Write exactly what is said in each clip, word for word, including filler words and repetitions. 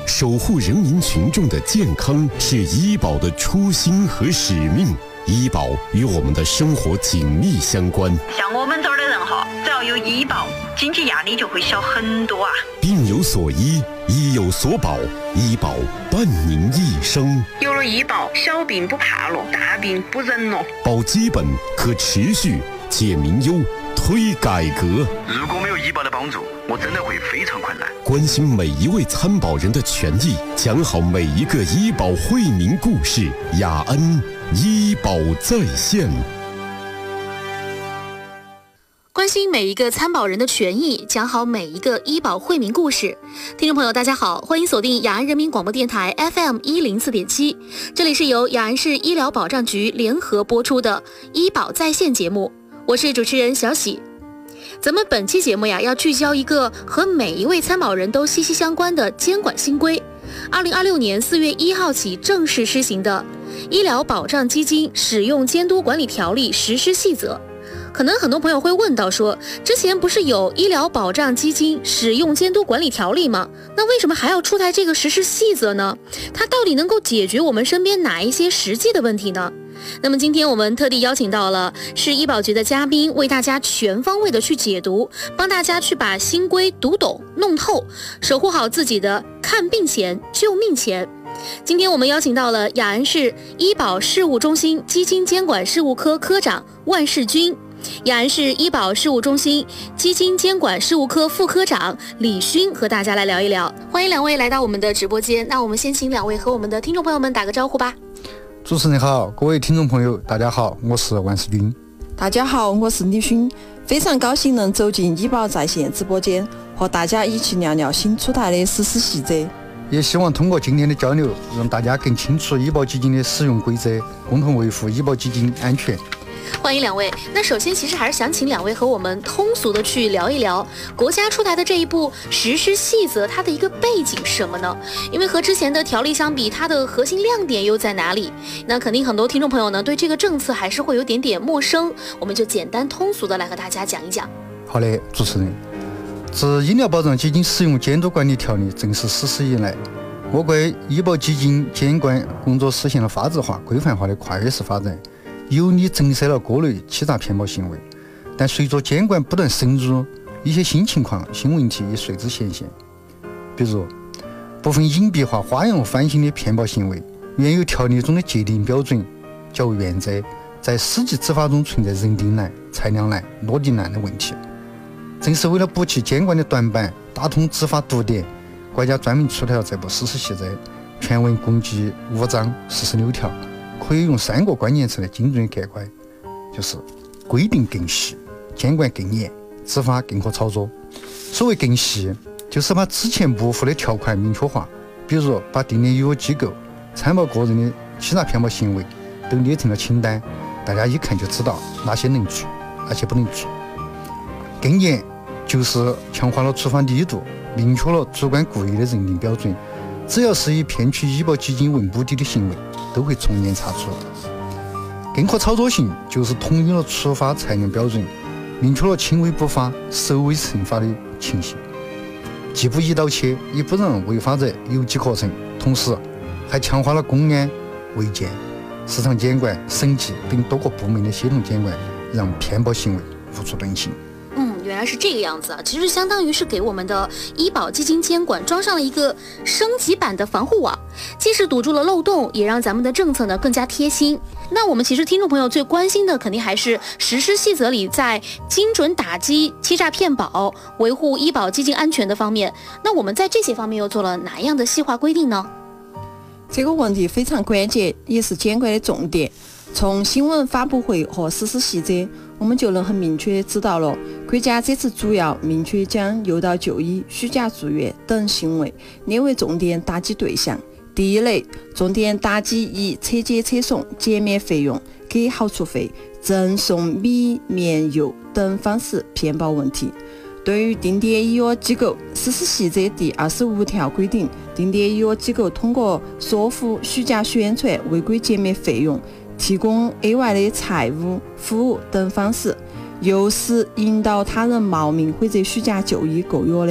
守护人民群众的健康是医保的初心和使命。医保与我们的生活紧密相关。 像我们这儿的人哈，只要有医保，经济压力就会小很多啊。 病有所医，医有所保，医保伴您一生。 有了医保，小病不怕了，大病不忍了。 保基本，可持续，解民忧，推改革。 如果没有医保的帮助，我真的会非常困难。 关心每一位参保人的权益，讲好每一个医保惠民故事。雅恩医保在线。 关心每一个参保人的权益，讲好每一个医保惠民故事。听众朋友大家好，欢迎锁定雅安人民广播电台 F M 一零四点七，这里是由雅安市医疗保障局联合播出的医保在线节目，我是主持人小喜。咱们本期节目呀，要聚焦一个和每一位参保人都息息相关的监管新规。二零二六年四月一号起正式施行的《医疗保障基金使用监督管理条例实施细则》。可能很多朋友会问到说，之前不是有医疗保障基金使用监督管理条例吗？那为什么还要出台这个实施细则呢？它到底能够解决我们身边哪一些实际的问题呢？那么今天我们特地邀请到了市医保局的嘉宾，为大家全方位的去解读，帮大家去把新规读懂弄透，守护好自己的看病钱救命钱。今天我们邀请到了雅安市医保事务中心基金监管事务科科长万世军，雅安市医保事务中心基金监管事务科副科长李勋，和大家来聊一聊。欢迎两位来到我们的直播间。那我们先请两位和我们的听众朋友们打个招呼吧。 主持人好，各位听众朋友大家好，我是万世军。 大家好，我是李勋，非常高兴能走进医保在线直播间，和大家一起聊聊新出台的实施细则。 也希望通过今天的交流，让大家更清楚医保基金的使用规则，共同维护医保基金安全。 欢迎两位。那首先其实还是想请两位和我们通俗的去聊一聊国家出台的这一部实施细则，它的一个背景是什么呢？因为和之前的条例相比，它的核心亮点又在哪里？那肯定很多听众朋友呢对这个政策还是会有点点陌生，我们就简单通俗的来和大家讲一讲。 好的，主持人。自医疗保障基金使用监督管理条例正式实施以来，我国医保基金监管工作实现了法治化、规范化的跨越式发展，有力震慑了各类欺诈骗保行为。但随着监管不断深入，一些新情况、新问题也随之显现。比如，部分隐蔽化、花样翻新的骗保行为，原有条例中的界定标准较为原则，在实际执法中存在认定难、裁量难、落地难的问题。正是为了补齐监管的短板，打通执法堵点，国家专门出台了这部实施细则，全文共计五章四十六条，可以用三个关键词来精准概括，就是规定更细、监管更严、执法更可操作。所谓更细，就是把之前模糊的条款明确化，比如把订立医药机构、参保个人的欺诈骗保行为都列成了清单，大家一看就知道哪些能做，哪些不能做。更严就是强化了处罚力度，明确了主观故意的认定标准，只要是以骗取医保基金为目的的行为，都会从严查处。更可操作性就是统一了处罚裁量标准，明确了轻微不法、首尾惩罚的情形，既不一刀切，也不让违法者有机可乘，同时还强化了公安、卫健、市场监管、审计等多个部门的协同监管，让骗保行为无处遁形。 原来是这个样子啊！其实相当于是给我们的医保基金监管装上了一个升级版的防护网，既是堵住了漏洞，也让咱们的政策呢更加贴心。那我们其实听众朋友最关心的肯定还是实施细则里在精准打击欺诈骗保、维护医保基金安全的方面，那我们在这些方面又做了哪样的细化规定呢？ 这个问题非常关键，也是监管的重点。从新闻发布会和实施细则，我们就能很明确知道了，国家这次主要明确将诱导就医、虚假住院等行为列为重点打击对象。第一类，重点打击以车接车送、减免费用、给好处费、赠送米面油等方式骗保问题。对于定点医药机构，实施细则第二十五条规定，定点医药机构通过说服、虚假宣传、违规减免费用、提供额外的财务服务等方式，诱使引导他人冒名或者虚假就医购药的，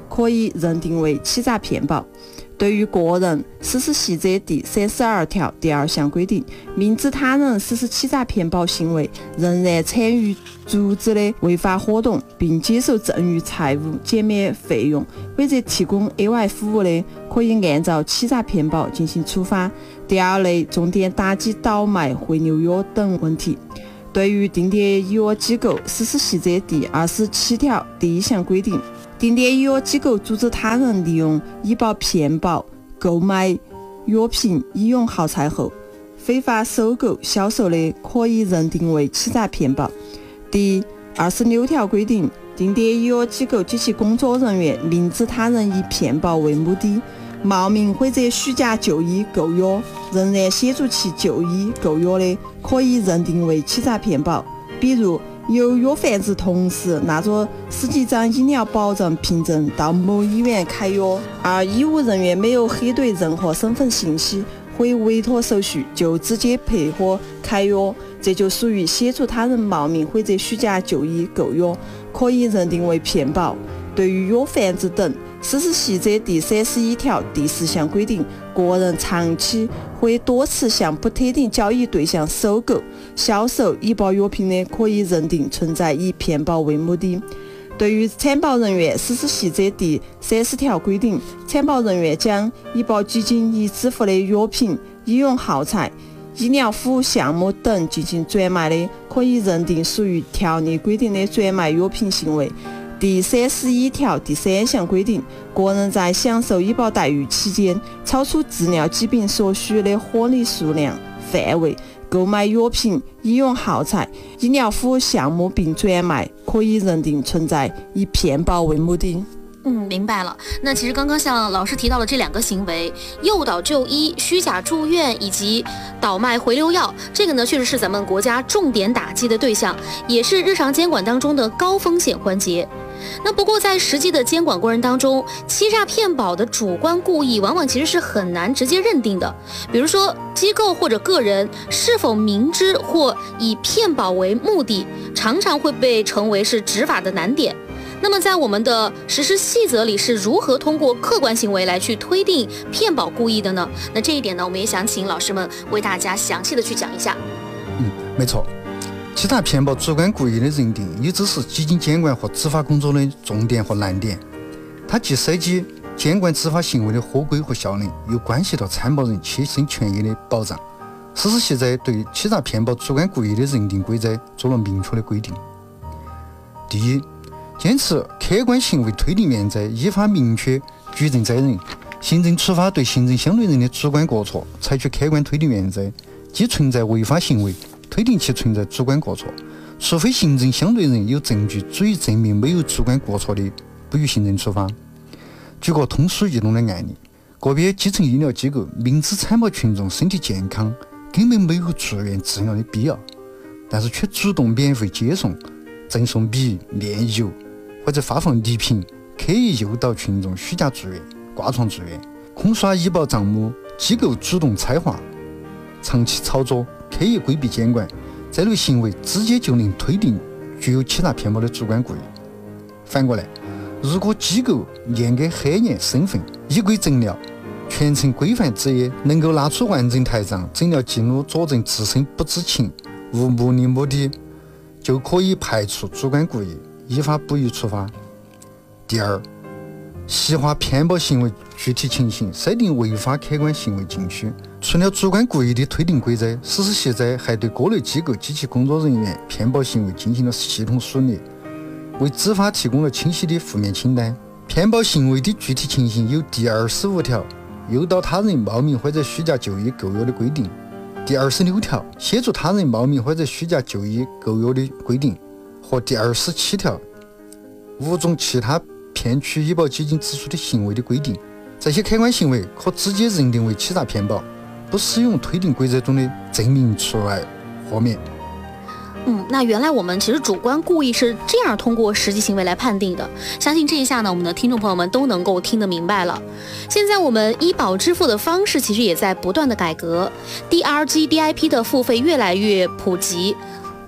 可以认定为欺诈骗保。对于个人实施细则第三十二条第二项规定，明知他人实施欺诈骗保行为，仍然参与组织的违法活动，并接受赠与财物减免费用或者提供额外服务的，可以按照欺诈骗保进行处罚。第二类，重点打击倒卖回流药等问题。对于定点医药机构实施细则第二十七条第一项规定，定点医药机构组织他人利用医保骗保购买药品、医用耗材后，非法收购、销售的，可以认定为欺诈骗保。第二十六条规定，定点医药机构及其工作人员明知他人以骗保为目的，冒名或者虚假就医购药，仍然协助其就医购药的，可以认定为欺诈骗保。比如，有药贩子同时拿着十几张医疗保障凭证到某医院开药，而医务人员没有核对任何身份信息或委托手续，就直接配合开药，这就属于协助他人冒名或者虚假就医购药，可以认定为骗保。对于药贩子等，实施细则第三十一条第四项规定，个人长期或多次向不特定交易对象收购、销售医保药品的，可以认定存在以骗保为目的。对于参保人员，实施细则第三十条规定，参保人员将医保基金已支付的药品、医用耗材、医疗服务项目等进行转卖的，可以认定属于条例规定的转卖药品行为。第三十一条第三项规定，个人在享受医保待遇期间，超出治疗疾病所需的合理数量范围购买药品、医用耗材、医疗服务项目并转卖，可以认定存在以骗保为目的。 嗯，明白了。那其实刚刚像老师提到的这两个行为，诱导就医、虚假住院以及倒卖回流药，这个呢确实是咱们国家重点打击的对象，也是日常监管当中的高风险环节。那不过在实际的监管过程当中，欺诈骗保的主观故意往往其实是很难直接认定的。比如说机构或者个人是否明知或以骗保为目的，常常会被成为是执法的难点。那么在我们的实施细则里是如何通过客观行为来去推定骗保故意的呢？那这一点呢，我们也想请老师们为大家详细的去讲一下。 嗯，没错。欺诈骗保主观故意的认定，一直是基金监管和执法工作的重点和难点。它既涉及监管执法行为的合规和效能，又关系到参保人切身权益的保障。实施细则对欺诈骗保主观故意的认定规则做了明确的规定。第一，坚持客观行为推定原则，依法明确举证责任，行政处罚对行政相对人的主观过错，采取客观推定原则，即存在违法行为，推定其存在主观过错，除非行政相对人有证据足以证明没有主观过错的，不予行政处罚。举个通俗易懂的案例，个别基层医疗机构明知参保群众身体健康，根本没有住院治疗的必要，但是却主动免费接送、赠送米、面油或者发放礼品，刻意诱导群众虚假住院、挂床住院，空刷医保账目，机构主动拆划，长期操作，刻意规避监管，这类行为直接就能推定具有欺诈骗保的主观故意。反过来，如果机构严格核验身份，依规诊疗，全程规范执业，能够拿出完整台账、诊疗记录佐证自身不知情、无目的目的，就可以排除主观故意，依法不予处罚。第二，细化骗保行为具体情形，设定违法客观行为禁区。除了主观故意的推定规则，实施细则还对各类机构及其工作人员骗保行为进行了系统梳理，为执法提供了清晰的负面清单。骗保行为的具体情形有第二十五条诱导他人冒名或者虚假就医购药的规定，第二十六条协助他人冒名或者虚假就医购药的规定，和第二十七条五种其他骗取医保基金支出的行为的规定。这些客观行为可直接认定为欺诈骗保，不适用推定规则中的证明除外豁免。 嗯，那原来我们其实主观故意是这样通过实际行为来判定的，相信这一下呢，我们的听众朋友们都能够听得明白了。现在我们医保支付的方式其实也在不断的改革 ，D R G D I P 的付费越来越普及。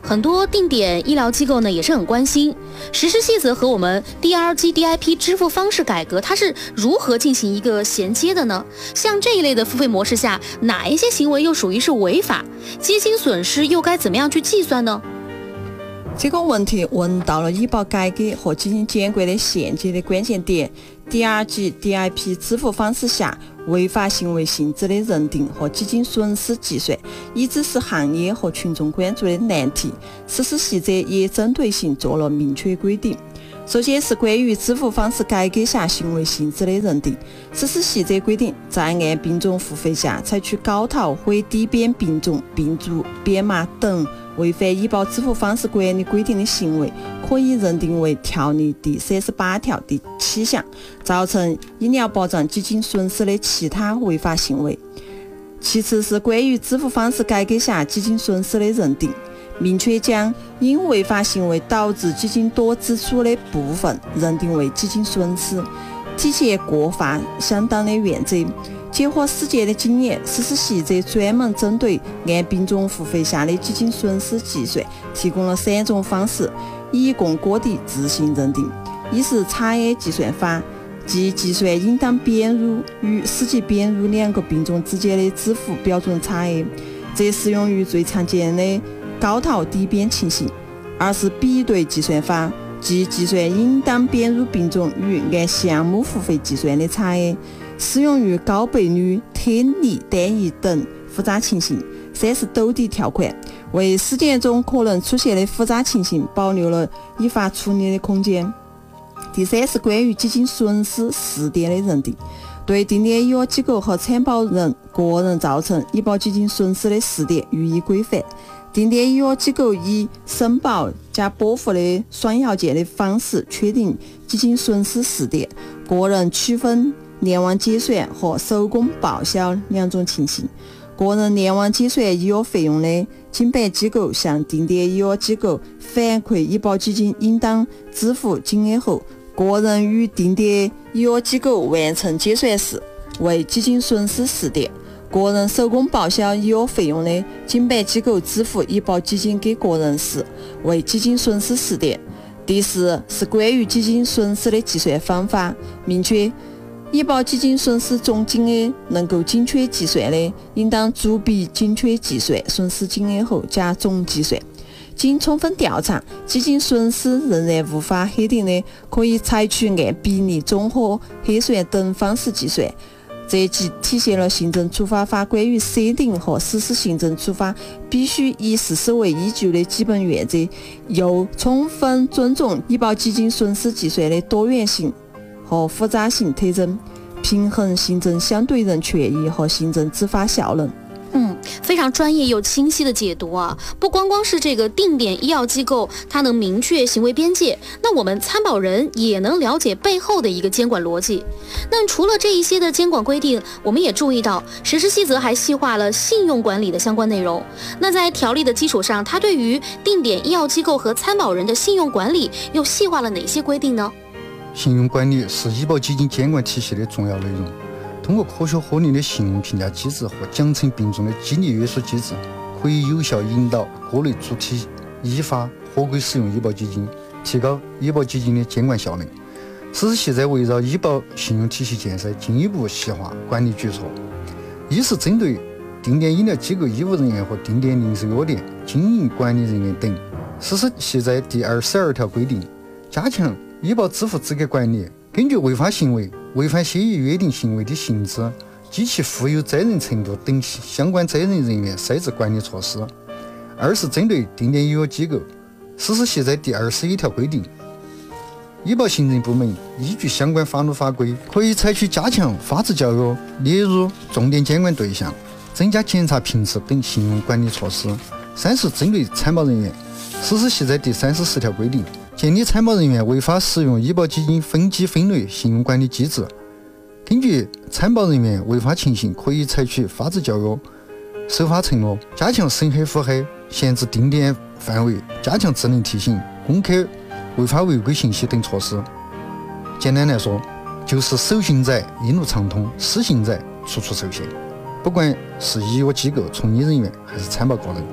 很多定点医疗机构呢也是很关心实施细则和我们 D R G D I P 支付方式改革，它是如何进行一个衔接的呢？像这一类的付费模式下，哪一些行为又属于是违法？基金损失又该怎么样去计算呢？ 这个问题问到了医保改革和基金监管的衔接的关键点。 D R G D I P 支付方式下违法行为性质的认定和基金损失计算，一直是行业和群众关注的难题。实施细则也针对性做了明确规定。首先是关于支付方式改革下行为性质的认定。实施细则规定，在按并重付费下采取高逃或低编并重、并注、编码等违反医保支付方式管理规定的行为，可以认定为条例第三十八条第七项造成医疗保障基金损失的其他违法行为。其次是关于支付方式改革下基金损失的认定，明确将因违法行为导致基金多支出的部分认定为基金损失，体现过法相当的原则。结合实践的经验，实施细则专门针对按并重付费下的基金损失计算提供了三种方式，以供各地自行认定。一是差额计算法，即计算应当编入与实际编入两个并重之间的支付标准差额，这适用于最常见的高逃低编情形。二是比对计算法，即计算应当编入并重与按项目付费计算的差额，适用于高倍率、特例单一等复杂情形。三是兜底条款，为实践中可能出现的复杂情形保留了依法处理的空间。第三是关于基金损失试点的认定，对定点医药机构和参保人个人造成医保基金损失的试点予以规范。定点医药机构以申报加拨付的双要件的方式确定基金损失试点，个人区分联网结算和手工报销两种情形。个人联网结算医药费用的，经办机构向定点医药机构反馈医保基金应当支付金额后，个人与定点医药机构完成结算时，为基金损失试点。个人手工报销医药费用的，经办机构支付医保基金给个人时，为基金损失试点。第四是关于基金损失的计算方法，明确医保基金损失总金额能够精确计算的，应当逐笔精确计算损失金额后加总计算。经充分调查，基金损失仍然无法核定的，可以采取按比例综合核算等方式计算。这即体现了行政处罚法关于设定和实施行政处罚必须以事实为依据的基本原则，又充分尊重医保基金损失计算的多元性和复杂性特征，平衡行政相对人权益和行政执法效能。 嗯，非常专业又清晰的解读啊！不光光是这个定点医药机构，它能明确行为边界，那我们参保人也能了解背后的一个监管逻辑。那除了这一些的监管规定，我们也注意到实施细则还细化了信用管理的相关内容。那在条例的基础上，它对于定点医药机构和参保人的信用管理又细化了哪些规定呢？ 信用管理是医保基金监管体系的重要内容。通过科学合理的信用评价机制和奖惩并重的激励约束机制，可以有效引导各类主体依法合规使用医保基金，提高医保基金的监管效能。实施细则围绕医保信用体系建设进一步细化管理举措。一是针对定点医疗机构医务人员和定点零售药店经营管理人员等，实施细则第二十二条规定，加强医保支付资格管理，根据违法行为、违反协议约定行为的性质及其负有责任程度等相关责任人员设置管理措施。二是针对定点医药机构，实施细则第二十一条规定，医保行政部门依据相关法律法规，可以采取加强法治教育、列入重点监管对象、增加检查频次等信用管理措施。三是针对参保人员，实施细则第三十四条规定，建立参保人员违法使用医保基金分级分类信用管理机制。根据参保人员违法情形，可以采取法治教育、守法承诺、加强审核复核、限制定点范围、加强智能提醒、公开违法违规信息等措施。简单来说，就是守信者一路畅通，失信者处处受限。不管是医药机构从业人员还是参保个人，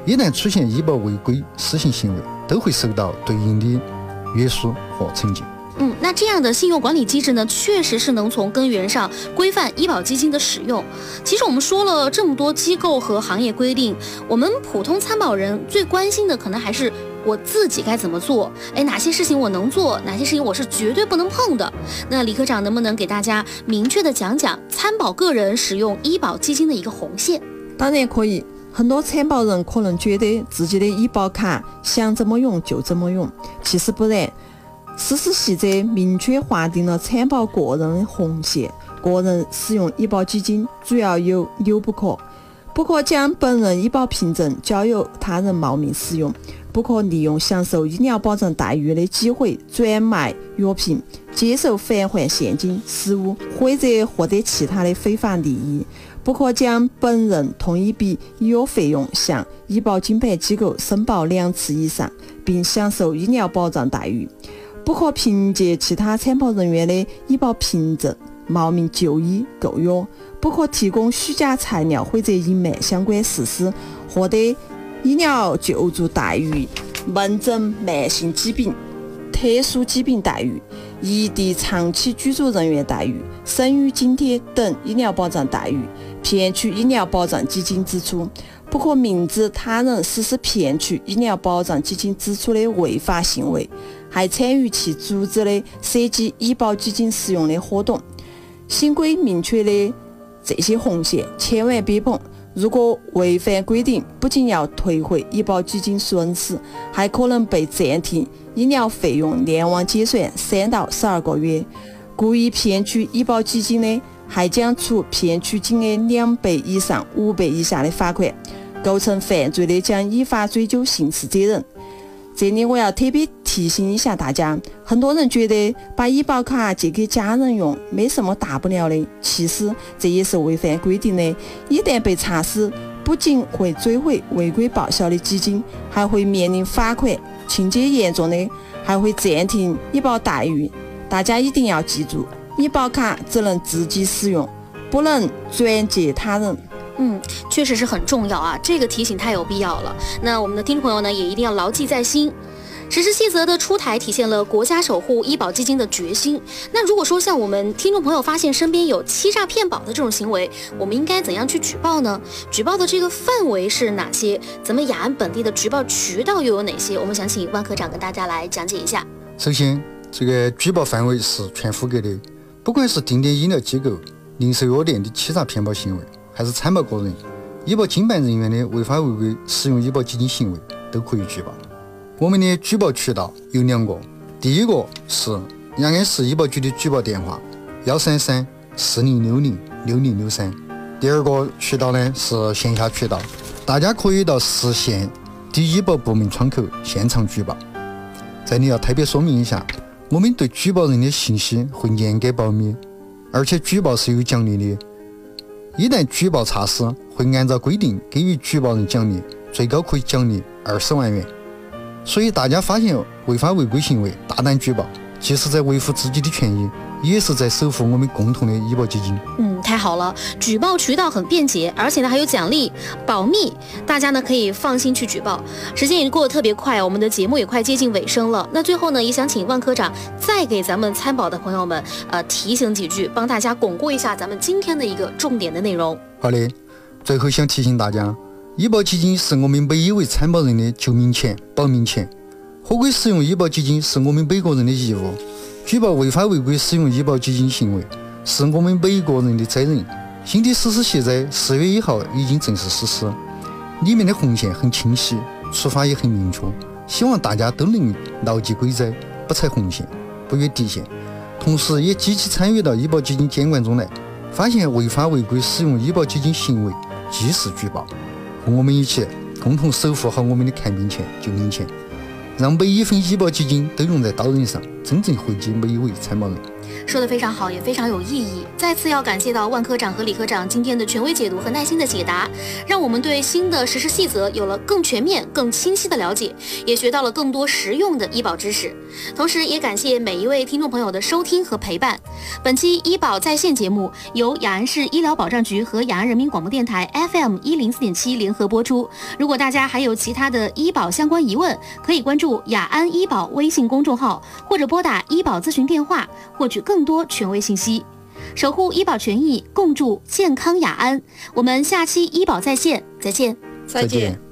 一旦出现医保违规失信行为，都会受到对应的约束和惩戒。 嗯，那这样的信用管理机制呢，确实是能从根源上规范医保基金的使用。其实我们说了这么多机构和行业规定，我们普通参保人最关心的可能还是我自己该怎么做。哎，哪些事情我能做，哪些事情我是绝对不能碰的。那李科长能不能给大家明确的讲讲参保个人使用医保基金的一个红线？ 当然可以。很多参保人可能觉得自己的医保卡想怎么用就怎么用，其实不然。实施细则明确划定了参保个人的红线，个人使用医保基金主要有六不可：不可将本人医保凭证交由他人冒名使用，不可利用享受医疗保障待遇的机会转卖药品、接受返还现金、实物或者获得其他的非法利益，不可将本人同一笔医药费用向医保经办机构申报两次以上，并享受医疗保障待遇，不可凭借其他参保人员的医保凭证冒名就医购药，不可提供虚假材料或者隐瞒相关事实，获得医疗救助待遇、门诊慢性疾病、特殊疾病待遇、异地长期居住人员待遇、生育津贴等医疗保障待遇，骗取医疗保障基金支出，不可明知他人实施骗取医疗保障基金支出的违法行为，还参与其组织的涉及医保基金使用的活动。新规明确的这些红线千万别碰，如果违反规定，不仅要退回医保基金损失，还可能被暂停医疗费用连网结算三到十二个月。故意骗取医保基金的，还将处骗取金额两倍以上五倍以下的罚款，构成犯罪的将依法追究刑事责任。这里我要特别提醒一下大家，很多人觉得把医保卡借给家人用没什么大不了的，其实这也是违反规定的。一旦被查实，不仅会追回违规报销的基金，还会面临罚款，情节严重的还会暂停医保待遇。大家一定要记住，医保卡只能自己使用，不能转借他人。 嗯，确实是很重要啊，这个提醒太有必要了。那我们的听众朋友呢，也一定要牢记在心。实施细则的出台，体现了国家守护医保基金的决心。那如果说像我们听众朋友发现身边有欺诈骗保的这种行为，我们应该怎样去举报呢？举报的这个范围是哪些？咱们雅安本地的举报渠道又有哪些？我们想请万科长跟大家来讲解一下。 首先，这个举报范围是全覆盖的，不管是定点医疗机构、零售药店的欺诈骗保行为，还是参保个人、医保经办人员的违法违规使用医保基金行为，都可以举报。我们的举报渠道有两个，第一个是雅安市医保局的举报电话幺三三四零六零六零六三，第二个渠道呢是线下渠道，大家可以到市县的医保部门窗口现场举报。这里要特别说明一下，我们对举报人的信息会严格保密，而且举报是有奖励的，一旦举报查实，会按照规定给予举报人奖励，最高可以奖励二十万元。所以大家发现违法违规行为，大胆举报，既是在维护自己的权益，也是在守护我们共同的医保基金。 嗯，太好了，举报渠道很便捷，而且呢还有奖励，保密，大家呢可以放心去举报。时间也过得特别快，我们的节目也快接近尾声了。那最后呢，也想请万科长再给咱们参保的朋友们，呃，提醒几句，帮大家巩固一下咱们今天的一个重点的内容。 好的，最后想提醒大家，医保基金是我们每一位参保人的救命钱、保命钱。合规使用医保基金是我们每个人的义务，举报违法违规使用医保基金行为是我们每一个人的责任。新的实施细则四月一号已经正式实施，里面的红线很清晰，出发也很明确，希望大家都能牢记规则，不踩红线，不越底线，同时也积极参与到医保基金监管中来，发现违法违规使用医保基金行为，及时举报，和我们一起共同守护好我们的看病钱、救命钱，让每一分医保基金都用在刀刃上，真正惠及每一位参保人。 说得非常好，也非常有意义。再次要感谢到万科长和李科长今天的权威解读和耐心的解答，让我们对新的实施细则有了更全面、更清晰的了解，也学到了更多实用的医保知识。同时，也感谢每一位听众朋友的收听和陪伴。本期医保在线节目由雅安市医疗保障局和雅安人民广播电台 F M 一零四点七联合播出。如果大家还有其他的医保相关疑问，可以关注雅安医保微信公众号，或者拨打医保咨询电话，获取更多权威信息。守护医保权益，共筑健康雅安。我们下期医保在线再见。 再见。